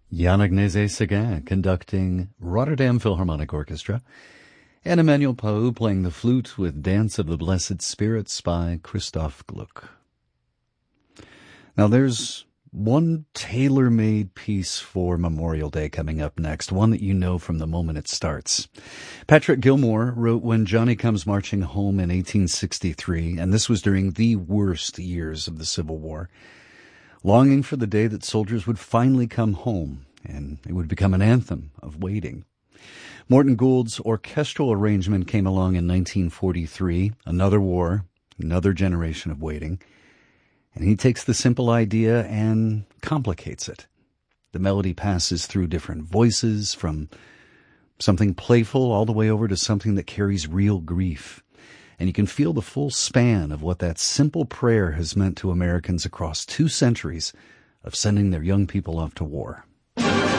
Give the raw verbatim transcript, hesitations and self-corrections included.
Jan Nézet-Séguin conducting Rotterdam Philharmonic Orchestra, and Emmanuel Pau playing the flute with Dance of the Blessed Spirits by Christoph Gluck. Now there's one tailor-made piece for Memorial Day coming up next, one that you know from the moment it starts. Patrick Gilmore wrote When Johnny Comes Marching Home in eighteen sixty-three, and this was during the worst years of the Civil War, longing for the day that soldiers would finally come home, and it would become an anthem of waiting. Morton Gould's orchestral arrangement came along in nineteen forty-three, another war, another generation of waiting, and he takes the simple idea and complicates it. The melody passes through different voices, from something playful all the way over to something that carries real grief. And you can feel the full span of what that simple prayer has meant to Americans across two centuries of sending their young people off to war.